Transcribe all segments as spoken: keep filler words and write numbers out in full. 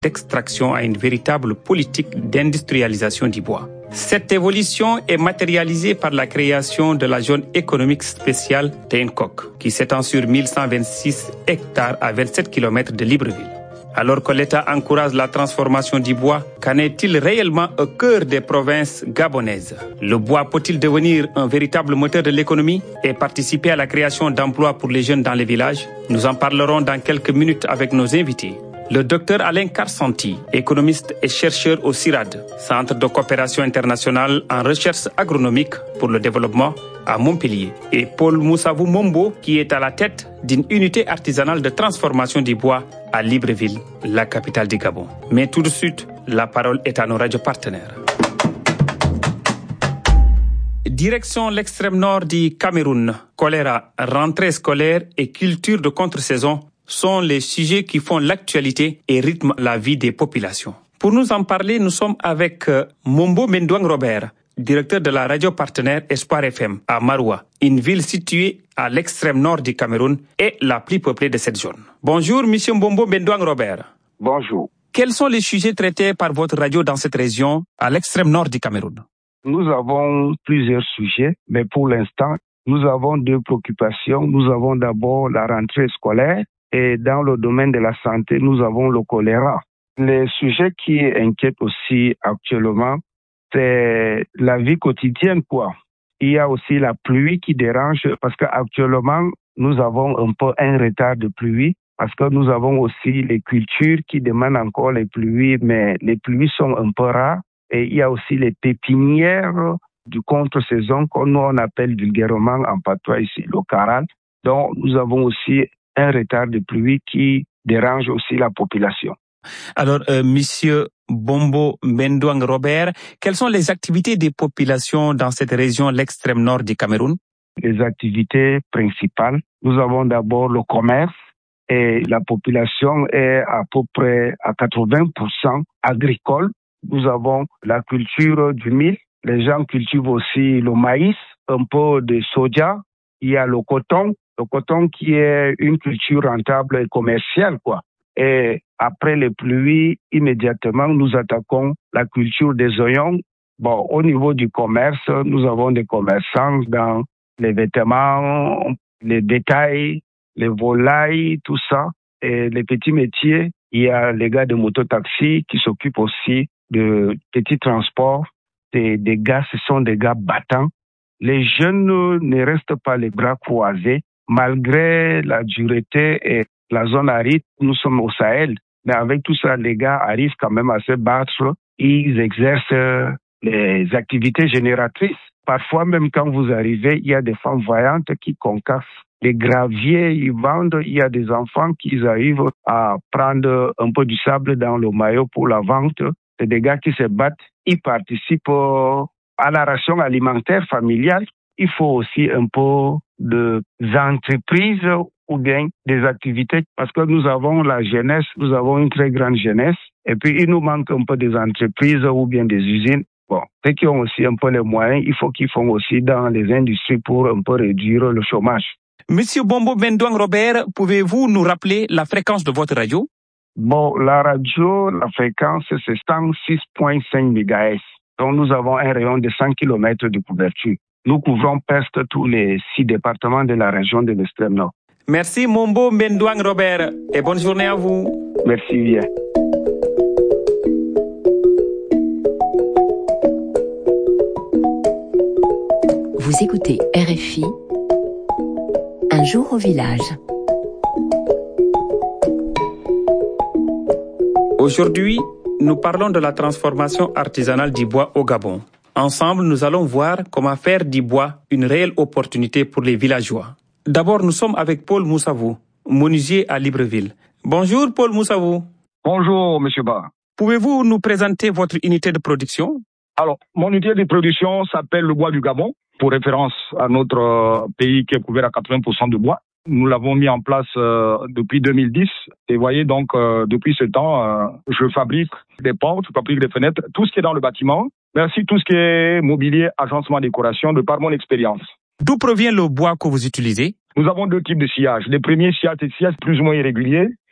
d'extraction à une véritable politique d'industrialisation du bois. Cette évolution est matérialisée par la création de la zone économique spéciale d'Ainkok, qui s'étend sur mille cent vingt-six hectares à vingt-sept kilomètres de Libreville. Alors que l'État encourage la transformation du bois, qu'en est-il réellement au cœur des provinces gabonaises? Le bois peut-il devenir un véritable moteur de l'économie et participer à la création d'emplois pour les jeunes dans les villages? Nous en parlerons dans quelques minutes avec nos invités. Le docteur Alain Karsanti, économiste et chercheur au CIRAD, Centre de coopération internationale en recherche agronomique pour le développement à Montpellier, et Paul Moussavou Mombo, qui est à la tête d'une unité artisanale de transformation du bois à Libreville, la capitale du Gabon. Mais tout de suite, la parole est à nos radios partenaires. Direction l'extrême nord du Cameroun, choléra, rentrée scolaire et culture de contre-saison sont les sujets qui font l'actualité et rythment la vie des populations. Pour nous en parler, nous sommes avec euh, Mombo Mbendouang Robert, directeur de la radio partenaire Espoir F M à Maroua, une ville située à l'extrême nord du Cameroun et la plus peuplée de cette zone. Bonjour, monsieur Mombo Mbendouang Robert. Bonjour. Quels sont les sujets traités par votre radio dans cette région à l'extrême nord du Cameroun? Nous avons plusieurs sujets, mais pour l'instant, nous avons deux préoccupations. Nous avons d'abord la rentrée scolaire et dans le domaine de la santé, nous avons le choléra. Les sujets qui inquiètent aussi actuellement, c'est la vie quotidienne, quoi. Il y a aussi la pluie qui dérange parce qu'actuellement, nous avons un peu un retard de pluie parce que nous avons aussi les cultures qui demandent encore les pluies, mais les pluies sont un peu rares. Et il y a aussi les pépinières du contre-saison qu'on on appelle vulgairement en patois ici le caral. Donc, nous avons aussi un retard de pluie qui dérange aussi la population. Alors, euh, monsieur Bombo Mbendouang Robert, quelles sont les activités des populations dans cette région, l'extrême nord du Cameroun? Les activités principales, nous avons d'abord le commerce et la population est à peu près à quatre-vingts pour cent agricole. Nous avons la culture du mil. Les gens cultivent aussi le maïs, un peu de soja. Il y a le coton, le coton qui est une culture rentable et commerciale, quoi. Et après les pluies, immédiatement, nous attaquons la culture des oignons. Bon, au niveau du commerce, nous avons des commerçants dans les vêtements, les détails, les volailles, tout ça. Et les petits métiers, il y a les gars de mototaxi qui s'occupent aussi de petits transports. Des, des gars, ce sont des gars battants. Les jeunes ne restent pas les bras croisés, malgré la dureté et la zone aride. Nous sommes au Sahel, mais avec tout ça, les gars arrivent quand même à se battre. Ils exercent les activités génératrices. Parfois, même quand vous arrivez, il y a des femmes voyantes qui concassent les graviers, ils vendent. Il y a des enfants qui arrivent à prendre un peu du sable dans le maillot pour la vente. C'est des gars qui se battent. Ils participent à la ration alimentaire familiale. Il faut aussi un peu de entreprises ou bien des activités parce que nous avons la jeunesse, nous avons une très grande jeunesse et puis il nous manque un peu des entreprises ou bien des usines. Bon, ceux qui ont aussi un peu les moyens, il faut qu'ils font aussi dans les industries pour un peu réduire le chômage. Monsieur Bombo Mbendouang Robert, pouvez-vous nous rappeler la fréquence de votre radio? Bon, la radio, la fréquence, c'est cent six virgule cinq mégahertz. Donc, nous avons un rayon de cent kilomètres de couverture. Nous couvrons presque tous les six départements de la région de l'extrême nord. Merci, Mombo Mbendouang Robert, et bonne journée à vous. Merci bien. Vous écoutez R F I, Un jour au village. Aujourd'hui, nous parlons de la transformation artisanale du bois au Gabon. Ensemble, nous allons voir comment faire du bois une réelle opportunité pour les villageois. D'abord, nous sommes avec Paul Moussavou, menuisier à Libreville. Bonjour Paul Moussavou. Bonjour Monsieur Ba. Pouvez-vous nous présenter votre unité de production? Alors, mon unité de production s'appelle le bois du Gabon, pour référence à notre pays qui est couvert à quatre-vingts pour cent de bois. Nous l'avons mis en place euh, depuis deux mille dix. Et voyez donc, euh, depuis ce temps, euh, je fabrique des portes, je fabrique des fenêtres, tout ce qui est dans le bâtiment, mais aussi tout ce qui est mobilier, agencement, décoration, de par mon expérience. D'où provient le bois que vous utilisez? Nous avons deux types de sillage. Les premiers sillages, c'est sillage plus ou moins irrégulier.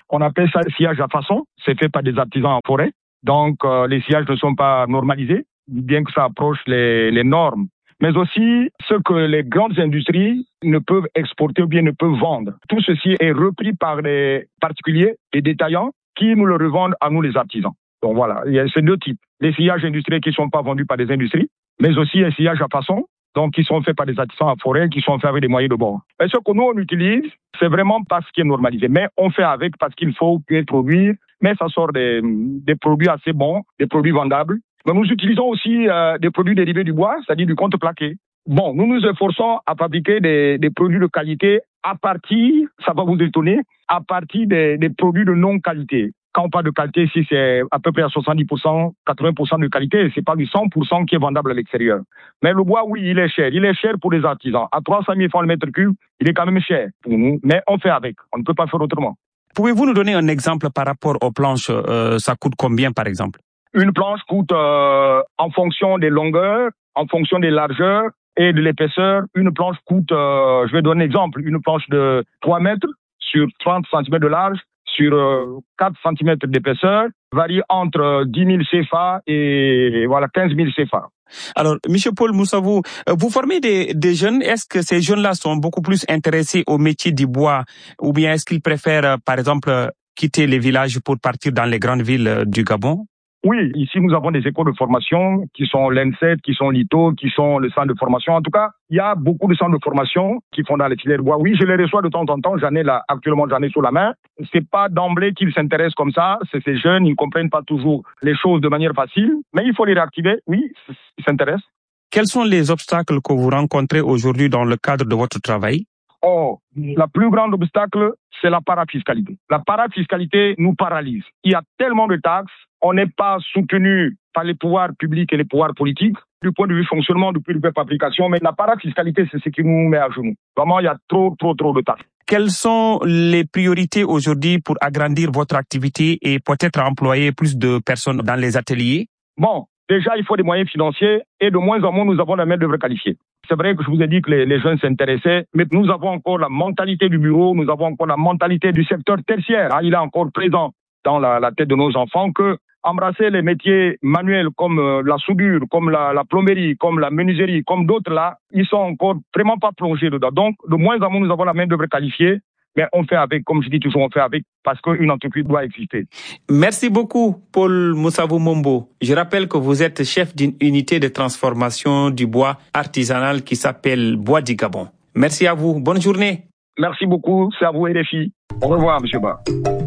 On appelle ça sciage à façon. C'est fait par des artisans en forêt. Donc, euh, les sciages ne sont pas normalisés, bien que ça approche les, les normes. Mais aussi ce que les grandes industries ne peuvent exporter ou bien ne peuvent vendre. Tout ceci est repris par les particuliers et détaillants qui nous le revendent à nous les artisans. Donc voilà, il y a ces deux types. Les sillages industriels qui ne sont pas vendus par des industries, mais aussi les sillages à façon, donc qui sont faits par des artisans en forêt, qui sont faits avec des moyens de bord. Et ce que nous, on utilise, c'est vraiment parce qu'il est normalisé. Mais on fait avec parce qu'il faut produire, mais ça sort des, des produits assez bons, des produits vendables. Mais nous utilisons aussi euh, des produits dérivés du bois, c'est-à-dire du contreplaqué. Bon, nous nous efforçons à fabriquer des, des produits de qualité à partir, ça va vous étonner, à partir des, des produits de non-qualité. Quand on parle de qualité, ici, c'est à peu près à soixante-dix pour cent, quatre-vingts pour cent de qualité. C'est pas du cent pour cent qui est vendable à l'extérieur. Mais le bois, oui, il est cher. Il est cher pour les artisans. À trois cent mille francs le mètre cube, il est quand même cher pour nous. Mais on fait avec. On ne peut pas faire autrement. Pouvez-vous nous donner un exemple par rapport aux planches? euh, Ça coûte combien, par exemple? Une planche coûte, euh, en fonction des longueurs, en fonction des largeurs et de l'épaisseur, une planche coûte, euh, je vais donner un exemple, une planche de trois mètres sur trente centimètres de large, sur euh, quatre centimètres d'épaisseur, varie entre dix mille C F A et voilà quinze mille C F A. Alors, M. Paul Moussavou, vous formez des, des jeunes. Est-ce que ces jeunes-là sont beaucoup plus intéressés au métier du bois ou bien est-ce qu'ils préfèrent, par exemple, quitter les villages pour partir dans les grandes villes du Gabon? Oui, ici nous avons des écoles de formation qui sont l'E N S E T, qui sont l'I T O, qui sont le centre de formation. En tout cas, il y a beaucoup de centres de formation qui font dans les filières bois. Oui, je les reçois de temps en temps. J'en ai là, actuellement, j'en ai sous la main. C'est pas d'emblée qu'ils s'intéressent comme ça. C'est ces jeunes, ils comprennent pas toujours les choses de manière facile. Mais il faut les réactiver. Oui, ils s'intéressent. Quels sont les obstacles que vous rencontrez aujourd'hui dans le cadre de votre travail? Oh, la plus grande obstacle, c'est la parafiscalité. La parafiscalité nous paralyse. Il y a tellement de taxes. On n'est pas soutenu par les pouvoirs publics et les pouvoirs politiques du point de vue fonctionnement, du point de vue fabrication, mais la parafiscalité, c'est ce qui nous met à genoux. Vraiment, il y a trop, trop, trop de taxes. Quelles sont les priorités aujourd'hui pour agrandir votre activité et peut-être employer plus de personnes dans les ateliers? Bon, déjà, il faut des moyens financiers et de moins en moins, nous avons la main-d'œuvre qualifiée. C'est vrai que je vous ai dit que les, les jeunes s'intéressaient, mais nous avons encore la mentalité du bureau, nous avons encore la mentalité du secteur tertiaire. Hein, il est encore présent dans la, la tête de nos enfants que embrasser les métiers manuels comme euh, la soudure, comme la, la plomberie, comme la menuiserie, comme d'autres là, ils sont encore vraiment pas plongés dedans. Donc, de moins en moins, nous avons la main-d'œuvre qualifiée, mais on fait avec, comme je dis toujours, on fait avec parce qu'une entreprise doit exister. Merci beaucoup, Paul Moussavou Mombo. Je rappelle que vous êtes chef d'une unité de transformation du bois artisanal qui s'appelle Bois du Gabon. Merci à vous. Bonne journée. Merci beaucoup. C'est à vous, R F I. Au revoir, M. Ba.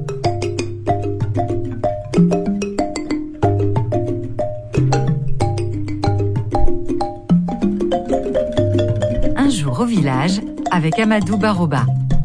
Un jour au village avec Amadou Baroba.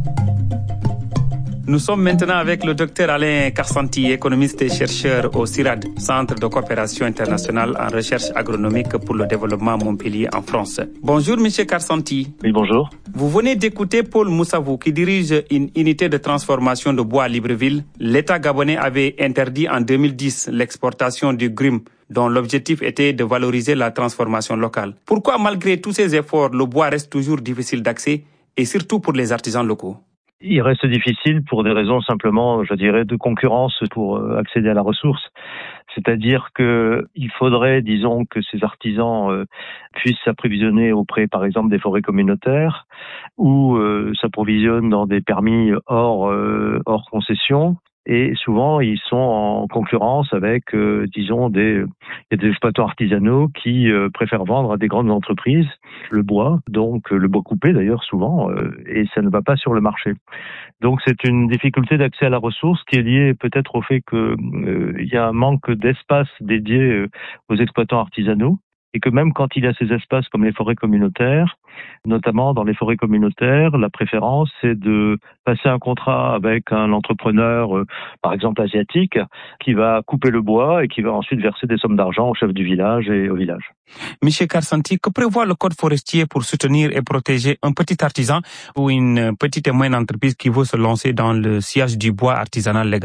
Nous sommes maintenant avec le docteur Alain Karsanti, économiste et chercheur au CIRAD, Centre de coopération internationale en recherche agronomique pour le développement Montpellier en France. Bonjour, monsieur Karsanti. Oui, bonjour. Vous venez d'écouter Paul Moussavou qui dirige une unité de transformation de bois à Libreville. L'État gabonais avait interdit en deux mille dix l'exportation du grim, dont l'objectif était de valoriser la transformation locale. Pourquoi, malgré tous ces efforts, le bois reste toujours difficile d'accès et surtout pour les artisans locaux? Il reste difficile pour des raisons simplement, je dirais, de concurrence pour accéder à la ressource. C'est-à-dire que il faudrait, disons, que ces artisans euh, puissent s'approvisionner auprès, par exemple, des forêts communautaires ou euh, s'approvisionnent dans des permis hors euh, hors concession. Et souvent, ils sont en concurrence avec, euh, disons, des, il y a des exploitants artisanaux qui euh, préfèrent vendre à des grandes entreprises le bois, donc euh, le bois coupé d'ailleurs souvent, euh, et ça ne va pas sur le marché. Donc c'est une difficulté d'accès à la ressource qui est liée peut-être au fait que euh, il y a un manque d'espace dédié euh, aux exploitants artisanaux. Et que même quand il y a ces espaces comme les forêts communautaires, notamment dans les forêts communautaires, la préférence c'est de passer un contrat avec un entrepreneur, euh, par exemple asiatique, qui va couper le bois et qui va ensuite verser des sommes d'argent au chef du village et au village. Monsieur Karsanti, que prévoit le code forestier pour soutenir et protéger un petit artisan ou une petite et moyenne entreprise qui veut se lancer dans le sciage du bois artisanal légal?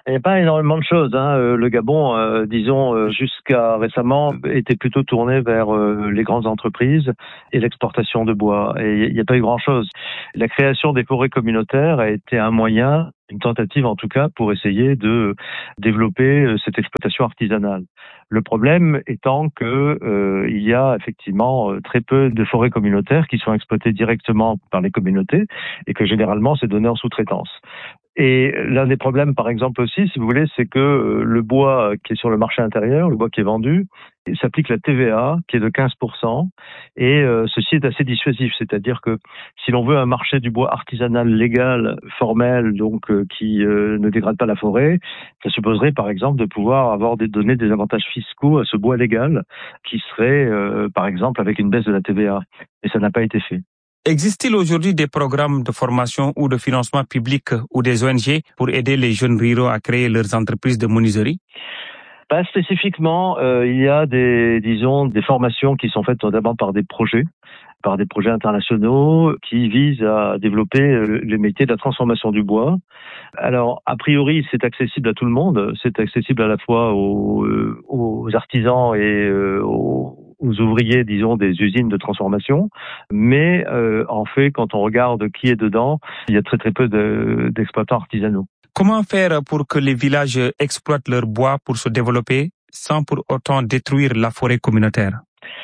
Il n'y a pas énormément de choses. Hein. Le Gabon, euh, disons, euh, jusqu'à récemment, était plutôt tourné vers euh, les grandes entreprises et l'exportation de bois. Et il n'y a pas eu grand-chose. La création des forêts communautaires a été un moyen, une tentative en tout cas, pour essayer de développer cette exploitation artisanale. Le problème étant que euh, il y a effectivement très peu de forêts communautaires qui sont exploitées directement par les communautés et que généralement c'est donné en sous-traitance. Et l'un des problèmes, par exemple aussi, si vous voulez, c'est que le bois qui est sur le marché intérieur, le bois qui est vendu, il s'applique la T V A qui est de quinze pour cent et euh, ceci est assez dissuasif, c'est-à-dire que si l'on veut un marché du bois artisanal légal, formel, donc euh, qui euh, ne dégrade pas la forêt, ça supposerait par exemple de pouvoir avoir des donner des avantages fiscaux à ce bois légal qui serait euh, par exemple avec une baisse de la T V A, et ça n'a pas été fait. Existe-t-il aujourd'hui des programmes de formation ou de financement public ou des O N G pour aider les jeunes ruraux à créer leurs entreprises de menuiserie? Pas spécifiquement. Euh, il y a des, disons, des formations qui sont faites notamment par des projets, par des projets internationaux qui visent à développer les métiers de la transformation du bois. Alors, a priori, c'est accessible à tout le monde. C'est accessible à la fois aux, aux artisans et aux aux ouvriers, disons, des usines de transformation. Mais euh, en fait, quand on regarde qui est dedans, il y a très très peu de, d'exploitants artisanaux. Comment faire pour que les villages exploitent leur bois pour se développer sans pour autant détruire la forêt communautaire?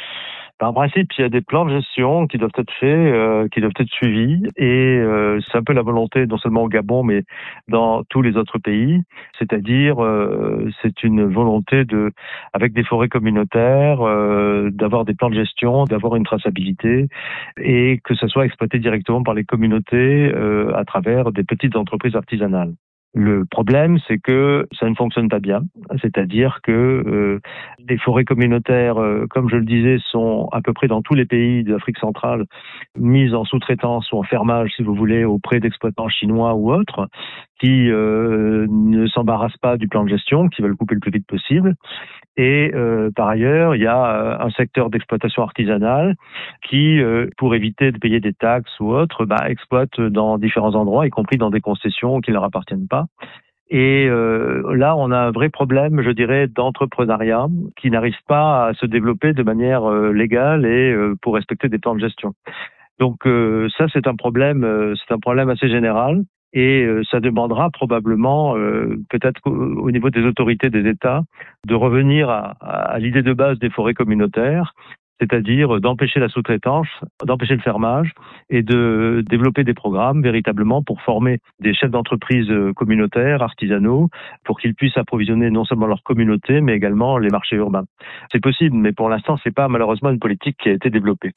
En principe, il y a des plans de gestion qui doivent être faits, euh, qui doivent être suivis, et euh, c'est un peu la volonté non seulement au Gabon, mais dans tous les autres pays. C'est-à-dire, euh, c'est une volonté de, avec des forêts communautaires, euh, d'avoir des plans de gestion, d'avoir une traçabilité, et que ça soit exploité directement par les communautés euh, à travers des petites entreprises artisanales. Le problème, c'est que ça ne fonctionne pas bien. C'est-à-dire que euh, les forêts communautaires, euh, comme je le disais, sont à peu près dans tous les pays d'Afrique centrale mises en sous-traitance ou en fermage, si vous voulez, auprès d'exploitants chinois ou autres, qui euh, ne s'embarrassent pas du plan de gestion, qui veulent couper le plus vite possible. Et euh, par ailleurs, il y a un secteur d'exploitation artisanale qui, euh, pour éviter de payer des taxes ou autres, bah, exploite dans différents endroits, y compris dans des concessions qui ne leur appartiennent pas. Et euh, là, on a un vrai problème, je dirais, d'entrepreneuriat qui n'arrive pas à se développer de manière euh, légale et euh, pour respecter des plans de gestion. Donc euh, ça, c'est un problème, euh, c'est un problème assez général. Et euh, ça demandera probablement, euh, peut-être au, au niveau des autorités des États, de revenir à, à l'idée de base des forêts communautaires, c'est-à-dire d'empêcher la sous-traitance, d'empêcher le fermage et de développer des programmes véritablement pour former des chefs d'entreprise communautaires, artisanaux, pour qu'ils puissent approvisionner non seulement leur communauté, mais également les marchés urbains. C'est possible, mais pour l'instant, c'est pas malheureusement une politique qui a été développée.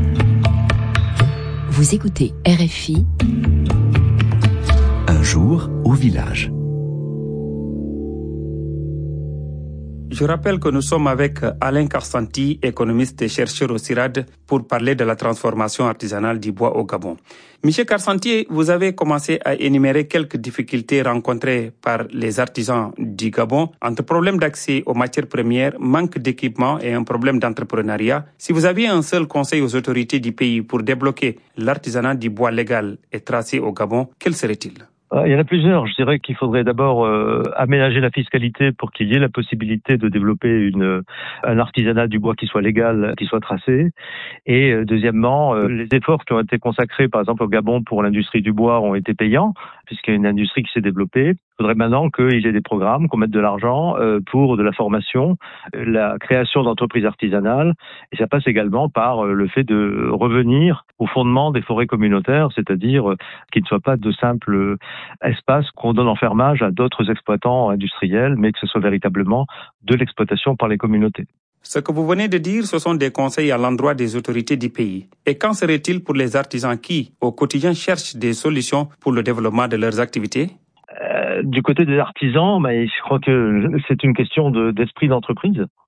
Vous écoutez R F I. Un jour au village. Je rappelle que nous sommes avec Alain Karsanti, économiste et chercheur au CIRAD, pour parler de la transformation artisanale du bois au Gabon. Monsieur Karsanti, vous avez commencé à énumérer quelques difficultés rencontrées par les artisans du Gabon entre problèmes d'accès aux matières premières, manque d'équipement et un problème d'entrepreneuriat. Si vous aviez un seul conseil aux autorités du pays pour débloquer l'artisanat du bois légal et tracé au Gabon, quel serait-il ? Il y en a plusieurs. Je dirais qu'il faudrait d'abord euh, aménager la fiscalité pour qu'il y ait la possibilité de développer une, un artisanat du bois qui soit légal, qui soit tracé. Et euh, deuxièmement, euh, les efforts qui ont été consacrés, par exemple au Gabon pour l'industrie du bois, ont été payants, puisqu'il y a une industrie qui s'est développée. Il faudrait maintenant qu'il y ait des programmes, qu'on mette de l'argent euh, pour de la formation, la création d'entreprises artisanales. Et ça passe également par euh, le fait de revenir au fondement des forêts communautaires, c'est-à-dire euh, qu'il ne soit pas de simples espaces qu'on donne en fermage à d'autres exploitants industriels, mais que ce soit véritablement de l'exploitation par les communautés. Ce que vous venez de dire, ce sont des conseils à l'endroit des autorités du pays. Et qu'en serait-il pour les artisans qui, au quotidien, cherchent des solutions pour le développement de leurs activités ? Euh, du côté des artisans, bah, je crois que c'est une question de, d'esprit d'entreprise.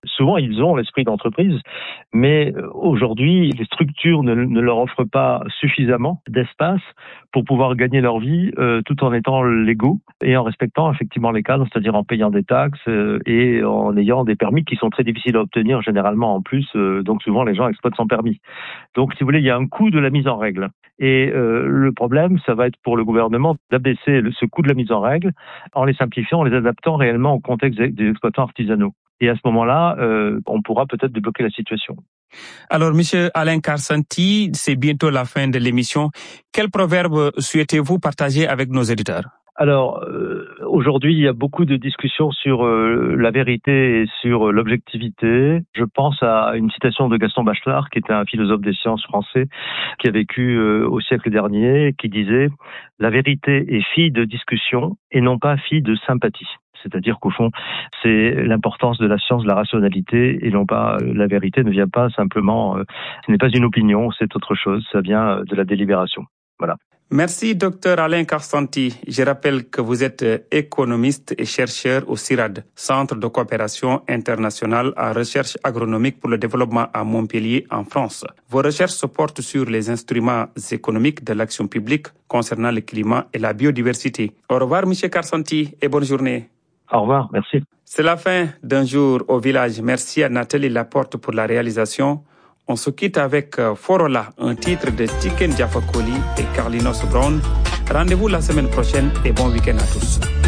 Souvent, ils ont l'esprit d'entreprise, mais aujourd'hui, les structures ne, ne leur offrent pas suffisamment d'espace pour pouvoir gagner leur vie euh, tout en étant légaux et en respectant effectivement les cadres, c'est-à-dire en payant des taxes euh, et en ayant des permis qui sont très difficiles à obtenir généralement en plus. Euh, donc souvent, les gens exploitent sans permis. Donc, si vous voulez, il y a un coût de la mise en règle. Et euh, le problème, ça va être pour le gouvernement d'abaisser le, ce coût de la mise en règle en les simplifiant, en les adaptant réellement au contexte des exploitants artisanaux. Et à ce moment-là, euh, on pourra peut-être débloquer la situation. Alors, Monsieur Alain Karsanti, c'est bientôt la fin de l'émission. Quel proverbe souhaitez-vous partager avec nos éditeurs? Alors, euh, aujourd'hui, il y a beaucoup de discussions sur euh, la vérité et sur euh, l'objectivité. Je pense à une citation de Gaston Bachelard, qui était un philosophe des sciences français, qui a vécu euh, au siècle dernier, qui disait « La vérité est fille de discussion et non pas fille de sympathie ». C'est-à-dire qu'au fond, c'est l'importance de la science, de la rationalité, et non pas la vérité ne vient pas simplement, euh, ce n'est pas une opinion, c'est autre chose, ça vient de la délibération. Voilà. Merci, docteur Alain Karsanti. Je rappelle que vous êtes économiste et chercheur au CIRAD, Centre de coopération internationale en recherche agronomique pour le développement à Montpellier, en France. Vos recherches se portent sur les instruments économiques de l'action publique concernant le climat et la biodiversité. Au revoir, monsieur Karsanti, et bonne journée. Au revoir, merci. C'est la fin d'un jour au village. Merci à Nathalie Laporte pour la réalisation. On se quitte avec Forola, un titre de Tiken Jaffa Koli et Carlinhos Brown. Rendez-vous la semaine prochaine et bon week-end à tous.